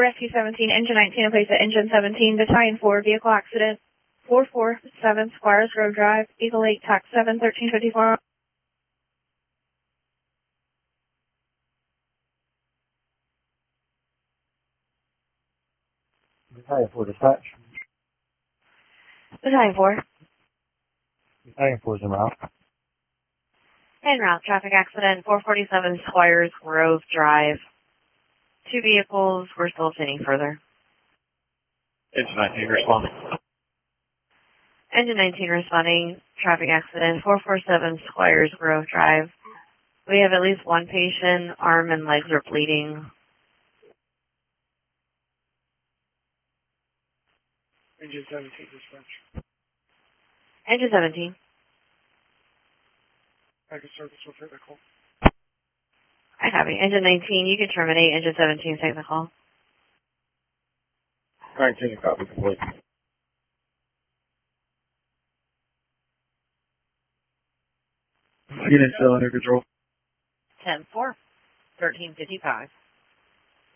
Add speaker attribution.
Speaker 1: Rescue 17, Engine 19 in place at Engine 17, Battalion 4, vehicle accident, 447 Squires Grove Drive, Eagle 8, TAC 7, 1354.
Speaker 2: Battalion 4 dispatch.
Speaker 1: Battalion 4.
Speaker 2: Battalion 4 is en route.
Speaker 3: En route, traffic accident, 447 Squires Grove Drive. 2 vehicles, we're still obtaining further.
Speaker 4: Engine 19 responding.
Speaker 3: Engine 19 responding, traffic accident, 447 Squires Grove Drive. We have at least one patient, arm and legs are bleeding.
Speaker 5: Engine 17 dispatch.
Speaker 3: Engine 17.
Speaker 5: Package service will take the call.
Speaker 3: I copy. Engine 19, you can terminate. Engine 17, take the call.
Speaker 4: 19, copy complete.
Speaker 5: Unit still under control.
Speaker 3: 10-4, 1355.